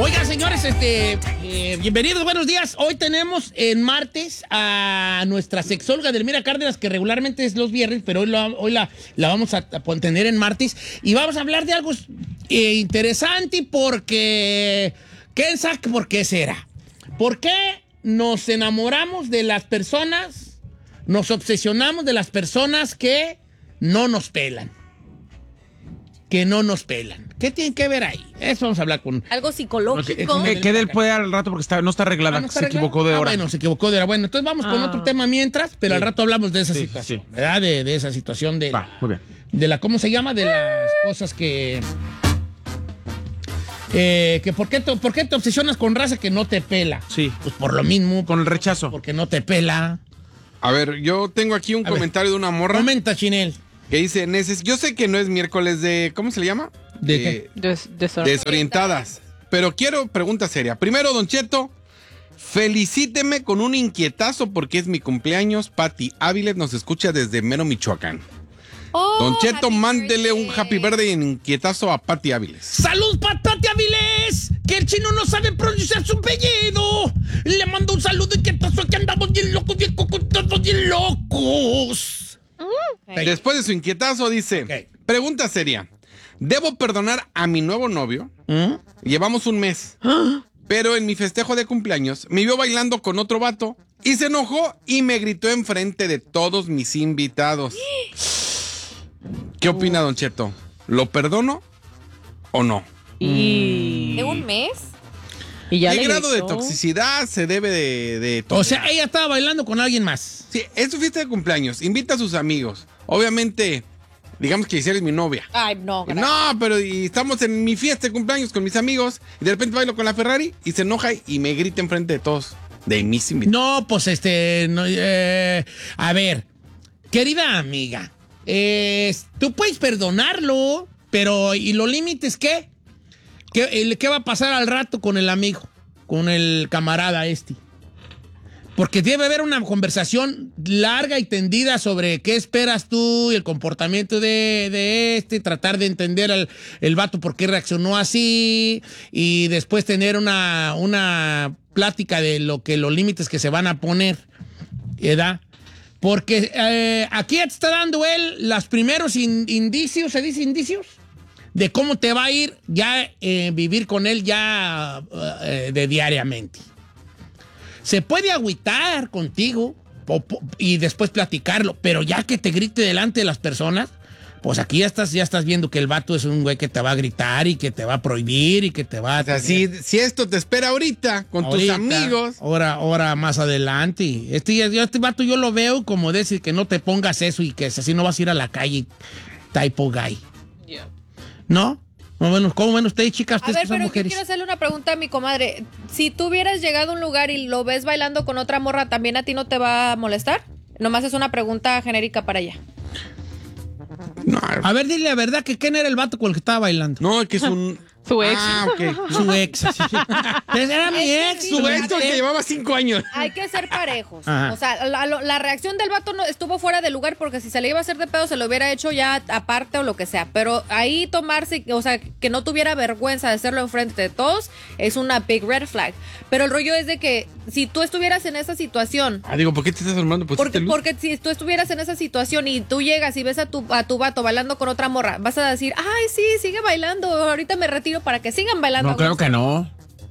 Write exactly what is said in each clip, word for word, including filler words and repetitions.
Oigan, señores, este, eh, bienvenidos, buenos días. Hoy tenemos en martes a nuestra sexóloga Delmira Cárdenas, que regularmente es los viernes, pero hoy, la, hoy la, la vamos a, a tener en martes. Y vamos a hablar de algo eh, interesante porque... ¿Quién sabe por qué será? ¿Por qué nos enamoramos de las personas, nos obsesionamos de las personas que no nos pelan? Que no nos pelan. ¿Qué tiene que ver ahí? Eso vamos a hablar con... Algo psicológico. Que quede el poder al rato porque está, no está arreglada. Ah, ¿no está se arreglada? equivocó de Ah, hora. bueno, se equivocó de hora. Bueno, entonces vamos con Ah. otro tema mientras, pero Sí. al rato hablamos de esa Sí, situación, sí. ¿verdad? De, de esa situación de... Va, muy bien. De la, ¿cómo se llama? De las cosas que... Eh, que ¿por qué, te, ¿Por qué te obsesionas con raza que no te pela? Sí. Pues por lo mismo, Con el rechazo. porque no te pela. A ver, yo tengo aquí un A ver. comentario de una morra Comenta, Chinel. que dice, "Neces- yo sé que no es miércoles de, ¿cómo se le llama? ¿De Eh, Des- desor- Desorientadas. Pero quiero, pregunta seria. Primero, Don Cheto, felicíteme con un inquietazo porque es mi cumpleaños. Pati Áviles nos escucha desde Mero, Michoacán. Oh, Don Cheto, happy mándele un birthday. happy birthday en inquietazo a Pati Áviles. ¡Salud, Patate Avilés! Que el chino no sabe pronunciar su apellido. Le mando un saludo y que pasó que andamos bien locos, bien cocotados, bien locos. Okay. Después de su inquietazo dice, Ok. pregunta seria. ¿Debo perdonar a mi nuevo novio? ¿Mm? Llevamos un mes. Pero en mi festejo de cumpleaños me vio bailando con otro vato y se enojó y me gritó enfrente de todos mis invitados. ¿Qué opina, Don Cheto? ¿Lo perdono o no? Y... ¿De un mes? Y ya ¿Qué le grado de gritó. toxicidad se debe de, de O sea, ella estaba bailando con alguien más. sí, es su fiesta de cumpleaños. Invita a sus amigos. Obviamente, digamos que Giselle es mi novia. Ay, no, gracias. No, pero y estamos en mi fiesta de cumpleaños con mis amigos y de repente bailo con la Ferrari y se enoja y me grita enfrente de todos. De mis invitados. No, pues este, no, eh, a ver, querida amiga, eh, tú puedes perdonarlo, pero ¿y los límites qué? ¿Qué, el- ¿Qué va a pasar al rato con el amigo, con el camarada este? Porque debe haber una conversación larga y tendida sobre qué esperas tú y el comportamiento de, de este, tratar de entender al el vato por qué reaccionó así y después tener una, una plática de lo que los límites que se van a poner, ¿verdad? Porque eh, aquí ya te está dando él los primeros in- indicios, ¿se dice indicios? De cómo te va a ir ya eh, vivir con él ya eh, de diariamente. Se puede agüitar contigo po- po- y después platicarlo, pero ya que te grite delante de las personas, pues aquí ya estás, ya estás viendo que el vato es un güey que te va a gritar y que te va a prohibir y que te va a... O sea, si, si esto te espera ahorita con Ahorita, tus amigos. Ahora, ahora más adelante. Este, yo- este vato yo lo veo como decir que no te pongas eso y que así no vas a ir a la calle typo guy. ¿No? ¿Cómo ven, cómo ven ustedes, chicas? A Ustedes ver, que son pero yo mujeres. quiero hacerle una pregunta a mi comadre. Si tú hubieras llegado a un lugar y lo ves bailando con otra morra, ¿también a ti no te va a molestar? Nomás es una pregunta genérica para ella. No, A ver, dile la verdad que quién era el vato con el que estaba bailando. no, que es un... Su ex. Ah, ok. Su ex. Pues era mi Es que ex. sí, Su su ex que llevaba cinco años. Hay que ser parejos. Ajá. O sea, la, la- la reacción del vato no estuvo fuera de lugar porque si se le iba a hacer de pedo se lo hubiera hecho ya aparte o lo que sea. Pero ahí tomarse, o sea, que no tuviera vergüenza de hacerlo enfrente de todos es una big red flag. Pero el rollo es de que si tú estuvieras en esa situación, Ah, digo, ¿por qué te estás armando? Pues porque, porque si tú estuvieras en esa situación y tú llegas y ves a tu, a tu vato bailando con otra morra, vas a decir, ay, sí, sigue bailando, ahorita me retiro para que sigan bailando. No, claro que no.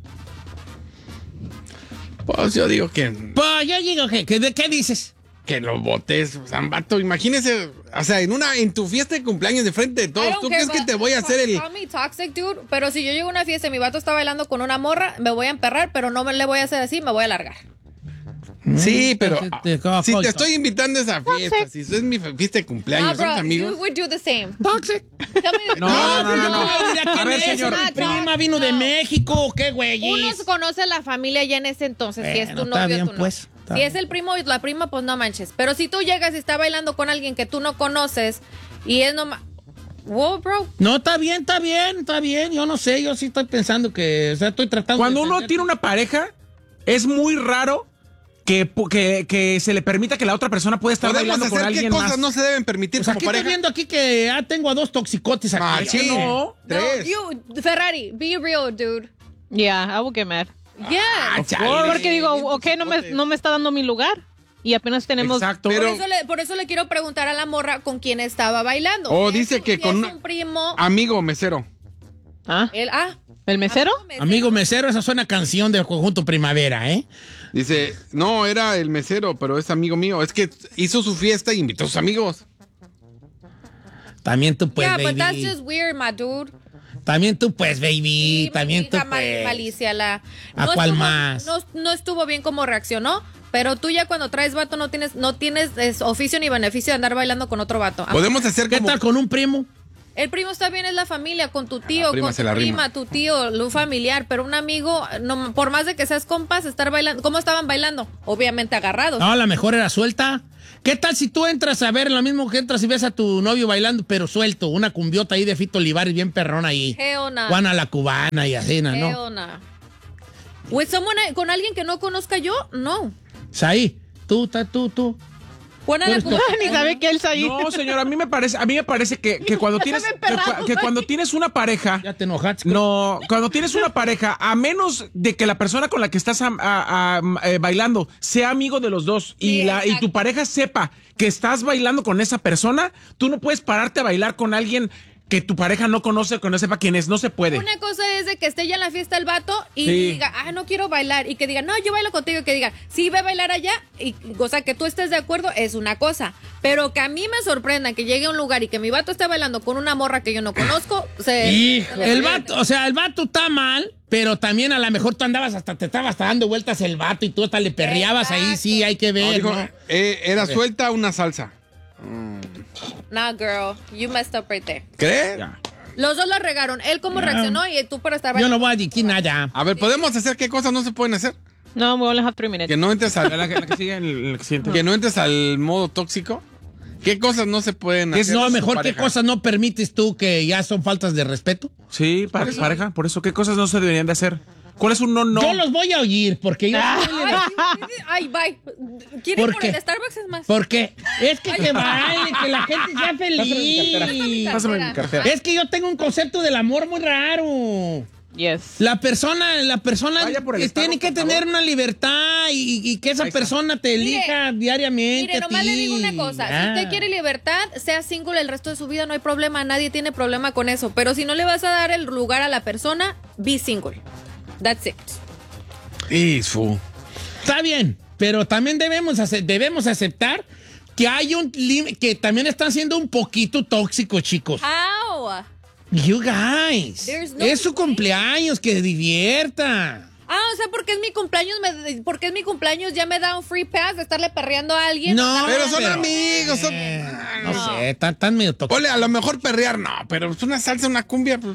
Pues yo digo que, Pues yo digo que, que ¿de qué dices? que lo botes, o sea, vato, imagínese, o sea, en una, en tu fiesta de cumpleaños de frente de I todos, don't ¿tú care crees que about- te voy a hacer el... Call me toxic, dude, pero si yo llego a una fiesta y mi vato está bailando con una morra, me voy a emperrar, pero no me le voy a hacer así, me voy a largar. Sí, pero Te- te- ah, si te estoy invitando a esa fiesta, si es mi fiesta de cumpleaños, Ah, bro, somos amigos. you would do the same. Toxic. Tell me- No, no, no, no. Yo diría que A ver, es, señor. mi prima vino de No. México, qué güey. Uno conoce a la familia ya en ese entonces, si es Bueno, tu está novio bien, tú no. pues, está Si bien. es el primo y la prima, pues no manches. Pero si tú llegas y está bailando con alguien que tú no conoces y es nomás... Wow, bro. No, está bien, está bien, está bien. Yo no sé, yo sí estoy pensando que, o sea, estoy tratando Cuando de uno entender. tiene una pareja, es muy raro que, que, que se le permita que la otra persona pueda estar Podemos bailando con hacer qué alguien cosas más. no se deben permitir Pues como aquí pareja. estoy viendo aquí que ah, tengo a dos toxicotes aquí. Ah, Sí. sí. no. Tres. No, you, Ferrari, be real, dude. Yeah, I would get mad. Yes. Ah, chale. Porque digo, ok, no me, no me está dando mi lugar. Y apenas tenemos... Exacto. Por, Pero- eso le, por eso le quiero preguntar a la morra con quién estaba bailando. Oh, Si dice es un- que si con es una- un primo. Amigo mesero. ¿Ah? El, ah, ¿El mesero? Amigo mesero, esa suena canción del conjunto Primavera, ¿eh? Dice, no, era el mesero, pero es amigo mío. Es que hizo su fiesta y invitó a sus amigos. También tú, pues, yeah, but that's baby. just weird, my dude. También tú, pues, baby. Sí, También mi tú, hija mal- pues. malicia la. ¿A cuál estuvo- más? No, no estuvo bien como reaccionó, pero tú ya cuando traes vato no tienes, no tienes es, oficio ni beneficio de andar bailando con otro vato. Ah, Podemos hacer ¿Qué como... tal con un primo? El primo está bien, es la familia, con tu tío, la prima con se tu la prima, rima. tu tío, un familiar, pero un amigo, no, por más de que seas compas, estar bailando. ¿Cómo estaban bailando? Obviamente agarrados. No, la mejor era suelta. ¿Qué tal si tú entras a ver lo mismo que entras y ves a tu novio bailando, pero suelto? Una cumbiota ahí de Fito Olivares bien perrón ahí. Hell nah. Juana la cubana y así, ¿no? Hell nah. With someone- con alguien que no conozca yo, no. Ahí, tú, ta, tú, tú. Juana Tú la eres cubana. Ni sabe que él está ahí. No, señor, a mí me parece, a mí me parece que, que cuando tienes que, cua- que cuando tienes una pareja, Ya te enojaste. no, cuando tienes una pareja, a menos de que la persona con la que estás am- a- a- eh, bailando sea amigo de los dos y Sí, la y exacto. tu pareja sepa que estás bailando con esa persona, tú no puedes pararte a bailar con alguien que tu pareja no conoce, que no sepa quién es, no se puede. Una cosa es de que esté ya en la fiesta el vato y Sí. diga, ah, no quiero bailar. Y que diga, no, yo bailo contigo. Y que diga, sí, ve a bailar allá. Y, o sea, que tú estés de acuerdo es una cosa. Pero que a mí me sorprenda que llegue a un lugar y que mi vato esté bailando con una morra que yo no conozco. Se, Hijo, el vato, o sea, el vato está mal, pero también a lo mejor tú andabas hasta, te estabas hasta dando vueltas el vato y tú hasta le perreabas ahí, sí, hay que No, ver, dijo, ¿no? eh, era suelta una salsa. Nah, girl, you messed up right there. ¿Crees? Ya. Los dos la regaron. Él cómo reaccionó y tú para estar Yo bailando. no voy a decir nada. A ver, ¿podemos hacer qué cosas no se pueden hacer? No, we only have three minutes. Que no entres La, al, la que la que sigue en el, en el que siguiente. que no entres al modo tóxico. ¿Qué cosas no se pueden Es hacer? no, con su mejor qué pareja? cosas no permites tú que ya son faltas de respeto. Sí, pa- pareja, por eso, ¿qué cosas no se deberían de hacer? ¿Cuál es un no no? Yo los voy a oír porque yo... Ay, ay, bye. ¿Quieren ¿Por por, qué? el Starbucks es más? Porque es que te vale, que la gente sea feliz. Pásame mi cartera. Es que yo tengo un concepto del amor muy raro. Yes. La persona, la persona Vaya por el eh, tiene Starbucks, que por tener favor. una libertad y, y que esa Ahí está. persona te elija diariamente. Mire, a nomás ti. le digo una cosa. Ya. Si usted quiere libertad, sea single el resto de su vida, no hay problema. Nadie tiene problema con eso. Pero si no le vas a dar el lugar a la persona, be single. That's it. Y fu. Está bien, pero también debemos, ace- debemos aceptar que hay un límite, que también están siendo un poquito tóxicos, chicos. How? You guys. There's no Es su way. cumpleaños, que divierta. Ah, o sea, porque es mi cumpleaños, me, porque es mi cumpleaños, ya me da un free pass de estarle perreando a alguien. No, Pero son amigos, son- eh, no, sé, están, están medio tóxicos. Ole, a lo mejor perrear, no, pero es una salsa, una cumbia, pues.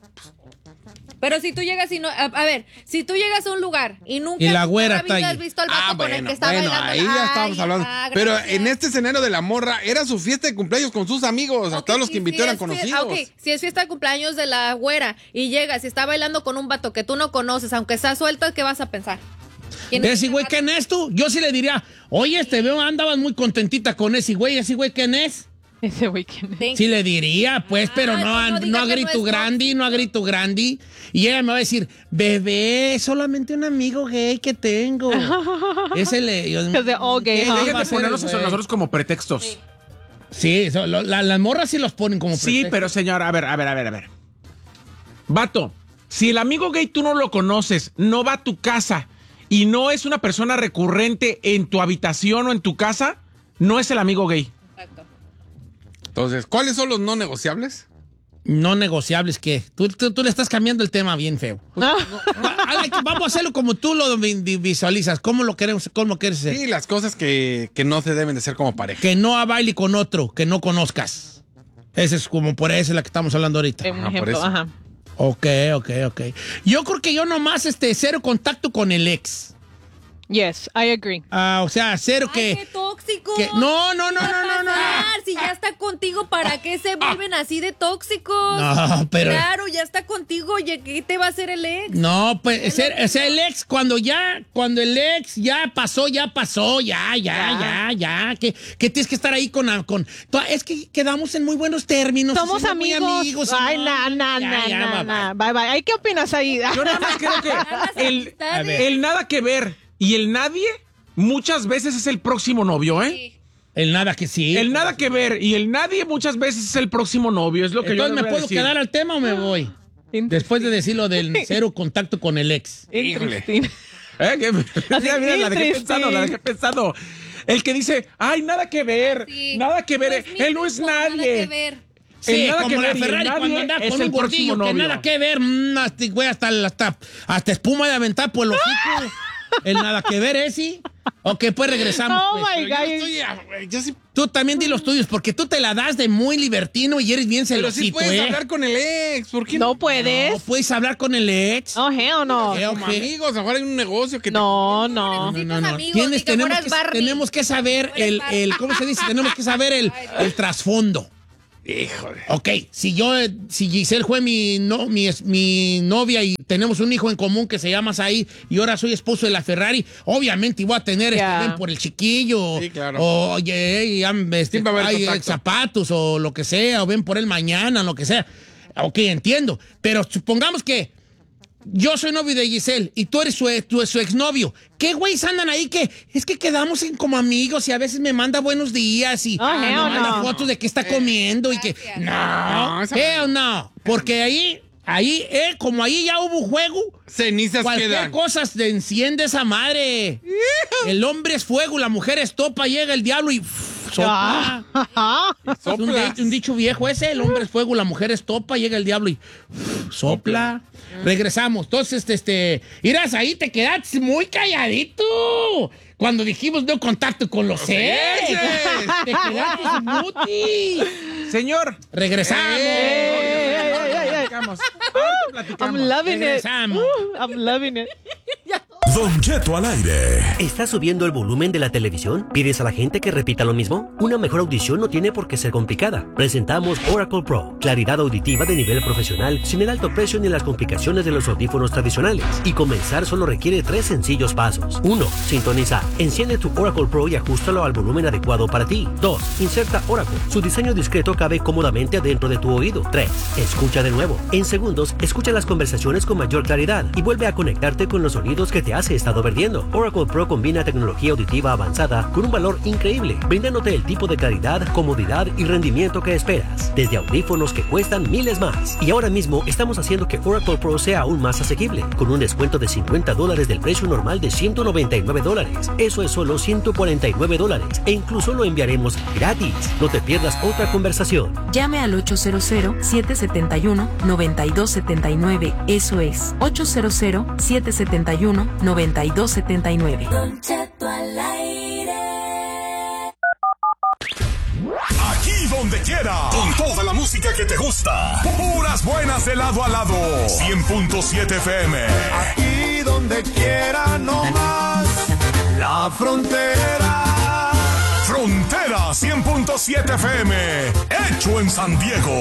Pero si tú llegas y no. A, a ver, si tú llegas a un lugar y nunca Y la güera nunca está has ahí. visto al vato Ah, con el bueno, que está bueno, bailando. ahí ya estábamos Ay, hablando. ah, Pero gracias. en este escenario de la morra, era su fiesta de cumpleaños con sus amigos. A Ok, todos los que si- invitó si eran es fie- conocidos. Ok, si es fiesta de cumpleaños de la güera y llegas y está bailando con un vato que tú no conoces, aunque sea suelto, ¿qué vas a pensar? ¿Quién es Ese ese güey, vato? ¿quién es tú? Yo sí le diría, oye, este veo, andabas muy contentita con ese güey, ese güey, ¿quién es? Ese weekend. Thank Sí le diría, pues, pero Ay, no, pues a- no no, diga a que no grito es grande, no a grito grande. Y ella me va a decir, bebé, solamente un amigo gay que tengo. Ese le... yo- Because they're all gay, ¿Qué huh? va a Dejen de hacer ponernos el a güey? nosotros como pretextos. Sí, so- lo- la- las morras sí los ponen como Sí, pretexto. pero señor, a ver, a ver, a ver, a ver. Vato, si el amigo gay tú no lo conoces, no va a tu casa y no es una persona recurrente en tu habitación o en tu casa, no es el amigo gay. Exacto. Entonces, ¿cuáles son los no negociables? No negociables, ¿qué? Tú, tú, tú le estás cambiando el tema bien feo. Va- hay que- Vamos a hacerlo como tú lo vi- vi- visualizas. ¿Cómo lo queremos? ¿Cómo quieres hacer? Sí, las cosas que, que no se deben de ser como pareja. Que no a baile con otro, que no conozcas. Ese es como por eso es la que estamos hablando ahorita. Un Ajá, por ejemplo, eso. ajá. Ok, ok, ok. Yo creo que yo nomás este, cero contacto con el ex. Yes, I agree. Ah, o sea, cero Ay, que... qué tóxico. tóxicos. Que- no, no, no, no, no, no. Si ya está contigo, ¿para qué se vuelven así de tóxicos? No, pero- Claro, ya está contigo, ¿y qué te va a hacer el ex? No, pues, ser, o sea, el ex, cuando ya, cuando el ex ya pasó, ya pasó, ya, ya, ya, ya, que, que tienes que estar ahí con, con, es que quedamos en muy buenos términos. Somos somos muy amigos. amigos. y Ay, no, na, na, ya, na, ya, na, bye, na. bye. Bye, bye. Ay, ¿qué opinas ahí? Yo nada más creo que el, A ver. el nada que ver y el nadie muchas veces es el próximo novio, ¿eh? Sí. El nada que sí. El nada que ver y el nadie muchas veces es el próximo novio, es lo que Entonces, yo ¿me les voy a puedo decir. quedar al tema o me voy? Después de decir lo del cero contacto con el ex. Interesting. ¿Eh? ¿Qué? Mira, mira, la dejé Interesting. pensando, la dejé pensando. El que dice, ay, nada que ver, Sí. nada que ver, mi él no es tipo, nada nadie. que ver. Sí, El nada como que la ver y el Ferrari nadie cuando anda es con el un próximo gordillo, que novio. nada que ver, mm, hasta, güey, hasta, hasta, hasta espuma de aventar por el hocico. El nada que ver, ¿eh? Sí. Ok, pues regresamos. Oh, pues. my Pero yo God. no estoy, ah, güey, yo sí- Tú también di los tuyos, porque tú te la das de muy libertino y eres bien pero celosito, sí puedes ¿eh? hablar con el ex. ¿Por qué No puedes. No puedes hablar con el ex. Oh, hell no. Eh, Como ok. amigos, ahora hay un negocio que te- No, no. Necesitas amigos, Tienes, ni que tenemos, fueras que, Barney. tenemos que saber Fueras el, Barney. el, ¿cómo se dice? Tenemos que saber el, el trasfondo. Híjole. Ok, si yo, eh, si Giselle fue mi, no, mi, es- mi novia y tenemos un hijo en común que se llama Said y ahora soy esposo de la Ferrari, obviamente voy a tener Ya. este, ven por el chiquillo. Sí, claro. O, oye, eh, ya, este, Siempre va a haber hay, eh, contacto. zapatos o lo que sea, o ven por él mañana, lo que sea. Ok, entiendo. Pero supongamos que yo soy novio de Giselle y tú eres su, tu- su exnovio. ¿Qué güeyes andan ahí que es que quedamos en como amigos y a veces me manda buenos días y Ah, me hell manda no. fotos de que está comiendo y que... Gracias. No, No, esa- hell no. Porque ahí, ahí, eh, como ahí ya hubo juego, Cenizas cualquier quedan. cosa se enciende esa madre. El hombre es fuego, la mujer es topa, llega el diablo y... uf, sopla. Es un, Soplas. di- un dicho viejo ese, el hombre es fuego, la mujer es topa, llega el diablo y uf, sopla. Regresamos. Entonces, este, este, irás ahí, te quedaste muy calladito. Cuando dijimos no contacto con los ex. ex. Te quedaste muti. Señor, Regresamos. Ey, ey, ey, ey, ey. platicamos. Ahorita platicamos. I'm loving it. Regresamos. Uh, I'm loving it. Don Cheto al aire. ¿Estás subiendo el volumen de la televisión? ¿Pides a la gente que repita lo mismo? Una mejor audición no tiene por qué ser complicada. Presentamos Oracle Pro, claridad auditiva de nivel profesional, sin el alto precio ni las complicaciones de los audífonos tradicionales. Y comenzar solo requiere tres sencillos pasos. uno. Sintonizar. Enciende tu Oracle Pro y ajustalo al volumen adecuado para ti. dos. Inserta Oracle. Su diseño discreto cabe cómodamente adentro de tu oído. tres. Escucha de nuevo. En segundos, escucha las conversaciones con mayor claridad y vuelve a conectarte con los sonidos que te has estado perdiendo. Oracle Pro combina tecnología auditiva avanzada con un valor increíble, brindándote el tipo de claridad, comodidad y rendimiento que esperas, desde audífonos que cuestan miles más. Y ahora mismo estamos haciendo que Oracle Pro sea aún más asequible, con un descuento de cincuenta dólares del precio normal de ciento noventa y nueve dólares. Eso es solo ciento cuarenta y nueve dólares e incluso lo enviaremos gratis. No te pierdas otra conversación. Llame al ocho cero cero, siete siete uno, nueve dos siete nueve. Eso es ocho cero cero, siete siete uno, nueve dos siete nueve. Aquí donde quiera. Con toda la música que te gusta. Puras buenas de lado a lado. cien punto siete F M. Aquí donde quiera, no más. La frontera. Frontera cien punto siete F M. Hecho en San Diego.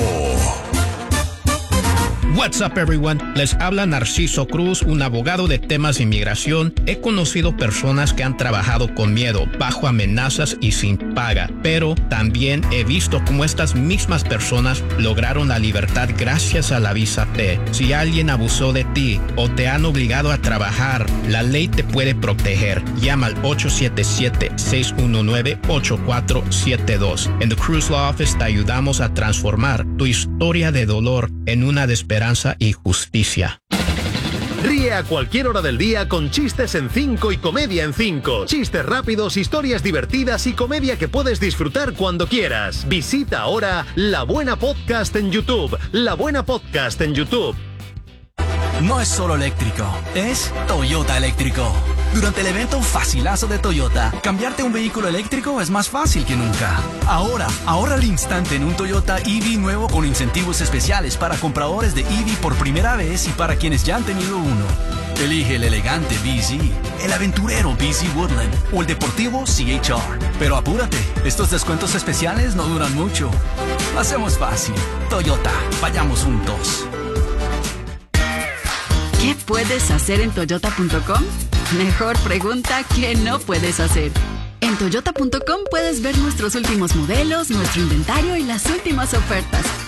What's up everyone, les habla Narciso Cruz, un abogado de temas de inmigración. He conocido personas que han trabajado con miedo, bajo amenazas y sin paga, pero también he visto cómo estas mismas personas lograron la libertad gracias a la visa T. Si alguien abusó de ti o te han obligado a trabajar, la ley te puede proteger. Llama al ocho siete siete, seis uno nueve, ocho cuatro siete dos. En The Cruz Law Office te ayudamos a transformar tu historia de dolor en una de esperanza y justicia. Ríe a cualquier hora del día con chistes en cinco y comedia en cinco. Chistes rápidos, historias divertidas y comedia que puedes disfrutar cuando quieras. Visita ahora La Buena Podcast en YouTube. La Buena Podcast en YouTube. No es solo eléctrico, es Toyota eléctrico. Durante el evento Facilazo de Toyota, cambiarte a un vehículo eléctrico es más fácil que nunca. Ahora, ahorra al instante en un Toyota E V nuevo con incentivos especiales para compradores de E V por primera vez y para quienes ya han tenido uno. Elige el elegante B Z, el aventurero B Z Woodland o el deportivo C H R. Pero apúrate, estos descuentos especiales no duran mucho. Lo hacemos fácil. Toyota, vayamos juntos. ¿Qué puedes hacer en toyota punto com? Mejor pregunta ¿qué no puedes hacer? En toyota punto com puedes ver nuestros últimos modelos, nuestro inventario y las últimas ofertas.